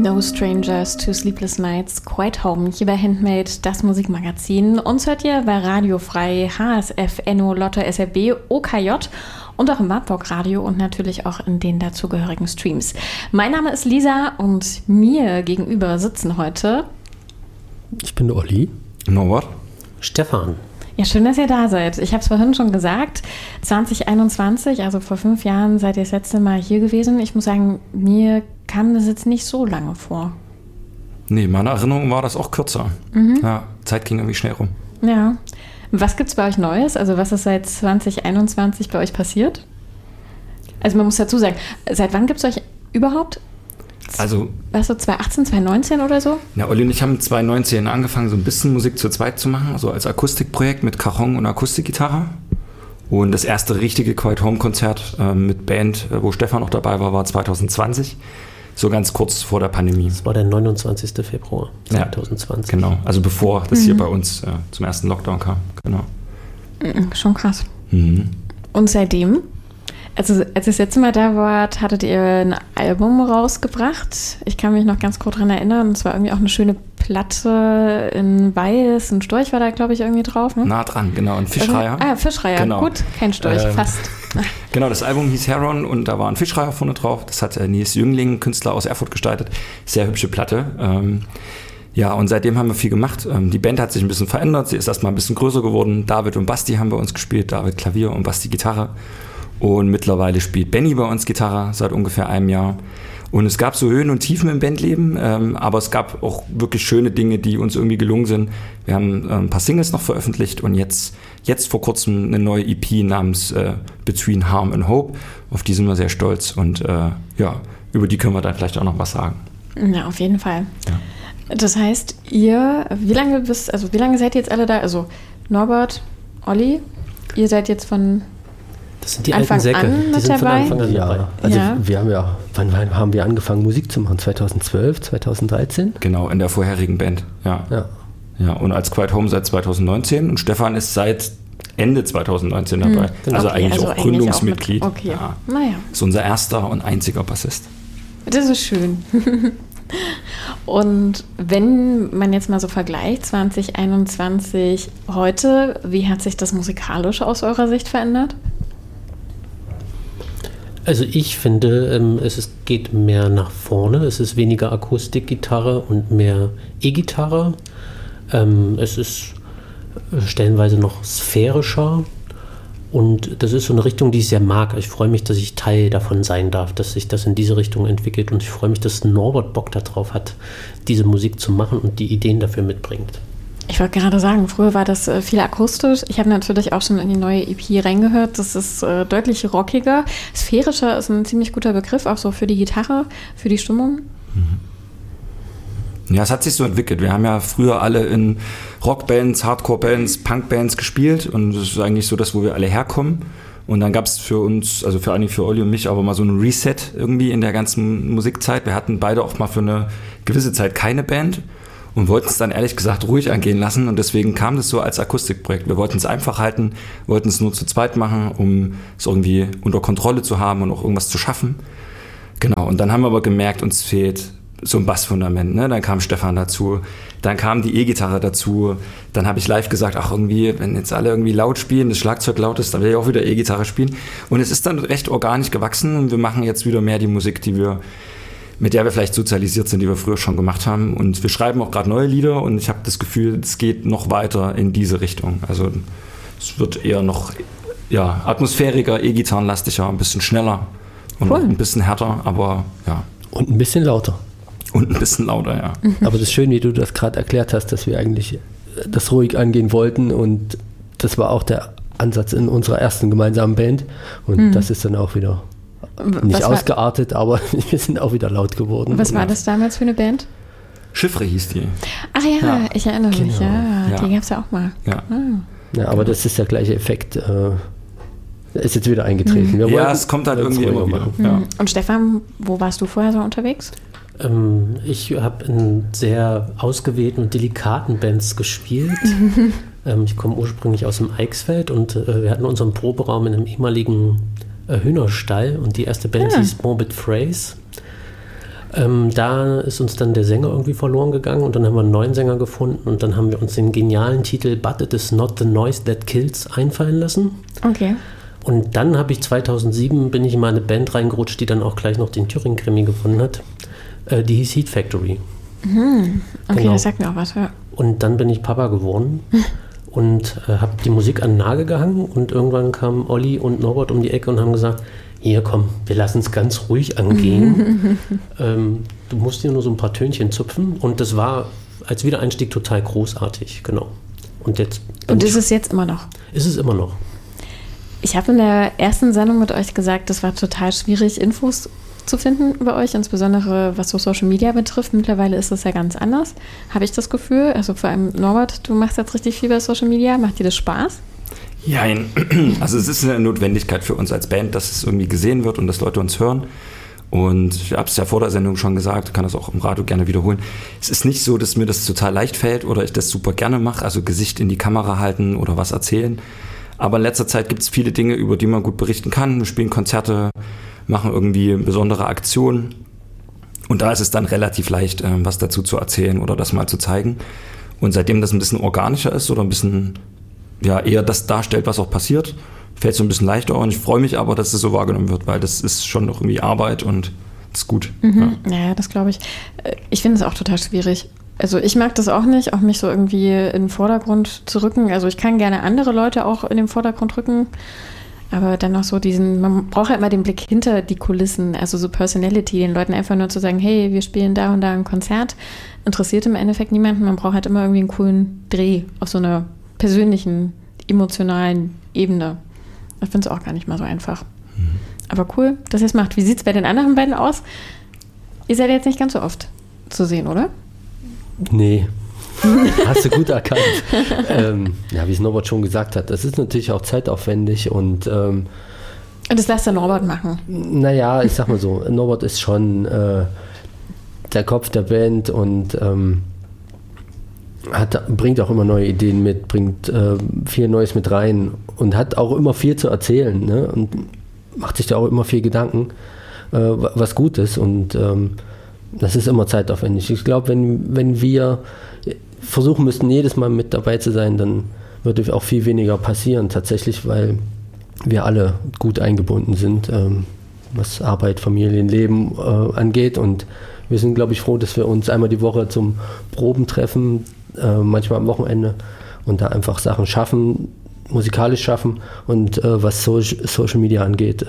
No Strangers to Sleepless Nights, Quiet Home, hier bei Handmade, das Musikmagazin. Uns hört ihr bei Radio Frei, HSF, NO, Lotto, SRB, OKJ und auch im Wartburg Radio und natürlich auch in den dazugehörigen Streams. Mein Name ist Lisa und mir gegenüber sitzen heute... Ich bin Olli. Norbert. Stefan. Ja, schön, dass ihr da seid. Ich habe es vorhin schon gesagt, 2021, also vor 5 Jahren, seid ihr das letzte Mal hier gewesen. Ich muss sagen, mir kam das jetzt nicht so lange vor. Nee, meiner Erinnerung war das auch kürzer. Ja, Zeit ging irgendwie schnell rum. Ja. Was gibt's bei euch Neues? Also was ist seit 2021 bei euch passiert? Also man muss dazu sagen, seit wann gibt's euch überhaupt? Also, was so 2018, 2019 oder so? Ja, Olli und ich haben 2019 angefangen, so ein bisschen Musik zu zweit zu machen, so als Akustikprojekt mit Cajon und Akustikgitarre. Und das erste richtige Quiet Home Konzert mit Band, wo Stefan noch dabei war, war 2020. So ganz kurz vor der Pandemie. Das war der 29. Februar 2020. Ja, genau, also bevor das hier bei uns zum ersten Lockdown kam. Genau. Schon krass. Mhm. Und seitdem? Also als ihr das letzte Mal da wart, hattet ihr ein Album rausgebracht. Ich kann mich noch ganz kurz daran erinnern. Es war irgendwie auch eine schöne Platte in Weiß. Ein Storch war da, glaube ich, irgendwie drauf. Ne? Nah dran, genau. Ein Fischreiher. Fischreiher. Genau. Gut, kein Storch, fast. Genau, das Album hieß Heron und da war ein Fischreiher vorne drauf. Das hat Nils Jüngling, Künstler aus Erfurt, gestaltet. Sehr hübsche Platte. Ja, und seitdem haben wir viel gemacht. Die Band hat sich ein bisschen verändert. Sie ist erstmal ein bisschen größer geworden. David und Basti haben bei uns gespielt. David Klavier und Basti Gitarre. Und mittlerweile spielt Benny bei uns Gitarre seit ungefähr einem Jahr. Und es gab so Höhen und Tiefen im Bandleben, aber es gab auch wirklich schöne Dinge, die uns irgendwie gelungen sind. Wir haben ein paar Singles noch veröffentlicht und jetzt vor kurzem eine neue EP namens Between Harm and Hope. Auf die sind wir sehr stolz und über die können wir dann vielleicht auch noch was sagen. Ja, auf jeden Fall. Ja. Das heißt, wie lange seid ihr jetzt alle da? Also Norbert, Olli, ihr seid jetzt von... Das sind die Anfang alten Säcke, an die sind von dabei? Anfang an dabei. Also Ja. wir haben wann haben wir angefangen Musik zu machen? 2012, 2013? Genau, in der vorherigen Band, ja. Ja, und als Quiet Home seit 2019 und Stefan ist seit Ende 2019 dabei. Also Okay, eigentlich auch Gründungsmitglied. Okay, Ja. Naja. Ist unser erster und einziger Bassist. Das ist schön. Und wenn man jetzt mal so vergleicht, 2021 heute, wie hat sich das musikalisch aus eurer Sicht verändert? Also ich finde, es geht mehr nach vorne. Es ist weniger Akustikgitarre und mehr E-Gitarre. Es ist stellenweise noch sphärischer. Und das ist so eine Richtung, die ich sehr mag. Ich freue mich, dass ich Teil davon sein darf, dass sich das in diese Richtung entwickelt. Und ich freue mich, dass Norbert Bock darauf hat, diese Musik zu machen und die Ideen dafür mitbringt. Ich wollte gerade sagen, früher war das viel akustisch. Ich habe natürlich auch schon in die neue EP reingehört. Das ist deutlich rockiger. Sphärischer ist ein ziemlich guter Begriff, auch so für die Gitarre, für die Stimmung. Ja, es hat sich so entwickelt. Wir haben ja früher alle in Rockbands, Hardcore-Bands, Punkbands gespielt und das ist eigentlich so das, wo wir alle herkommen. Und dann gab es für uns, also für Olli und mich, aber mal so ein Reset irgendwie in der ganzen Musikzeit. Wir hatten beide auch mal für eine gewisse Zeit keine Band und wollten es dann ehrlich gesagt ruhig angehen lassen und deswegen kam das so als Akustikprojekt. Wir wollten es einfach halten, wollten es nur zu zweit machen, um es irgendwie unter Kontrolle zu haben und auch irgendwas zu schaffen. Genau, und dann haben wir aber gemerkt, uns fehlt so ein Bassfundament, ne? Dann kam Stefan dazu, dann kam die E-Gitarre dazu, dann habe ich live gesagt, ach irgendwie, wenn jetzt alle irgendwie laut spielen, das Schlagzeug laut ist, dann will ich auch wieder E-Gitarre spielen und es ist dann recht organisch gewachsen und wir machen jetzt wieder mehr die Musik, mit der wir vielleicht sozialisiert sind, die wir früher schon gemacht haben und wir schreiben auch gerade neue Lieder und ich habe das Gefühl, es geht noch weiter in diese Richtung, also es wird eher noch atmosphärischer, E-Gitarrenlastiger, ein bisschen schneller und cool. Noch ein bisschen härter, aber ja. Und ein bisschen lauter. Und ein bisschen lauter, ja. Aber das ist schön, wie du das gerade erklärt hast, dass wir eigentlich das ruhig angehen wollten und das war auch der Ansatz in unserer ersten gemeinsamen Band und das ist dann auch wieder nicht ausgeartet, aber wir sind auch wieder laut geworden. Was war das damals für eine Band? Chiffre hieß die. Ach ja, ich erinnere mich, Ja. die gab es ja auch mal. Ja. Ja, aber das ist der gleiche Effekt. Ist jetzt wieder eingetreten. Ja, es kommt halt irgendwie immer wieder. Ja. Und Stefan, wo warst du vorher so unterwegs? Ich habe in sehr ausgewählten und delikaten Bands gespielt. Ich komme ursprünglich aus dem Eichsfeld und wir hatten unseren Proberaum in einem ehemaligen Hühnerstall und die erste Band hieß Morbid Phrase. Da ist uns dann der Sänger irgendwie verloren gegangen und dann haben wir einen neuen Sänger gefunden und dann haben wir uns den genialen Titel But It Is Not The Noise That Kills einfallen lassen. Okay. Und dann habe ich 2007 bin ich in meine Band reingerutscht, die dann auch gleich noch den Thüringen-Krimi gewonnen hat. Die hieß Heat Factory. Okay, genau. Das sagt mir auch was, ja. Und dann bin ich Papa geworden und habe die Musik an den Nagel gehangen und irgendwann kamen Olli und Norbert um die Ecke und haben gesagt, hier komm, wir lassen es ganz ruhig angehen. Du musst hier nur so ein paar Tönchen zupfen und das war als Wiedereinstieg total großartig, genau. Und ist es jetzt immer noch? Ist es immer noch. Ich habe in der ersten Sendung mit euch gesagt, es war total schwierig, Infos zu finden über euch, insbesondere was so Social Media betrifft. Mittlerweile ist das ja ganz anders, habe ich das Gefühl. Also vor allem Norbert, du machst jetzt richtig viel bei Social Media. Macht dir das Spaß? Ja, also es ist eine Notwendigkeit für uns als Band, dass es irgendwie gesehen wird und dass Leute uns hören. Und ich habe es ja vor der Sendung schon gesagt, kann das auch im Radio gerne wiederholen. Es ist nicht so, dass mir das total leicht fällt oder ich das super gerne mache, also Gesicht in die Kamera halten oder was erzählen. Aber in letzter Zeit gibt es viele Dinge, über die man gut berichten kann. Wir spielen Konzerte, machen irgendwie besondere Aktionen. Und da ist es dann relativ leicht, was dazu zu erzählen oder das mal zu zeigen. Und seitdem das ein bisschen organischer ist oder ein bisschen eher das darstellt, was auch passiert, fällt es so ein bisschen leichter. Und ich freue mich aber, dass es so wahrgenommen wird, weil das ist schon noch irgendwie Arbeit und das ist gut. Ja, das glaube ich. Ich finde es auch total schwierig. Also ich mag das auch nicht, auch mich so irgendwie in den Vordergrund zu rücken. Also ich kann gerne andere Leute auch in den Vordergrund rücken, aber dann noch so man braucht halt mal den Blick hinter die Kulissen, also so Personality, den Leuten einfach nur zu sagen, hey, wir spielen da und da ein Konzert, interessiert im Endeffekt niemanden. Man braucht halt immer irgendwie einen coolen Dreh auf so einer persönlichen, emotionalen Ebene. Ich finde es auch gar nicht mal so einfach. Aber cool, dass ihr es macht. Wie sieht es bei den anderen beiden aus? Ihr seid jetzt nicht ganz so oft zu sehen, oder? Nee, hast du gut erkannt. Wie es Norbert schon gesagt hat, das ist natürlich auch zeitaufwendig und das lässt der Norbert machen. Naja, ich sag mal so, Norbert ist schon der Kopf der Band und bringt auch immer neue Ideen mit, bringt viel Neues mit rein und hat auch immer viel zu erzählen, ne? Und macht sich da auch immer viel Gedanken, was gut ist und das ist immer zeitaufwendig. Ich glaube, wenn wir versuchen müssten, jedes Mal mit dabei zu sein, dann würde auch viel weniger passieren tatsächlich, weil wir alle gut eingebunden sind, was Arbeit, Familienleben angeht. Und wir sind, glaube ich, froh, dass wir uns einmal die Woche zum Proben treffen, manchmal am Wochenende und da einfach Sachen schaffen, musikalisch schaffen. Und was Social Media angeht,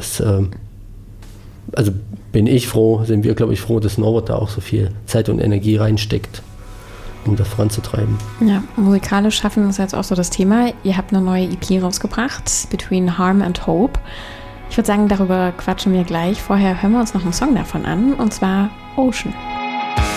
sind wir, glaube ich, froh, dass Norbert da auch so viel Zeit und Energie reinsteckt, um das voranzutreiben. Ja, musikalisch schaffen ist jetzt auch so das Thema. Ihr habt eine neue EP rausgebracht, Between Harm and Hope. Ich würde sagen, darüber quatschen wir gleich. Vorher hören wir uns noch einen Song davon an, und zwar Ocean.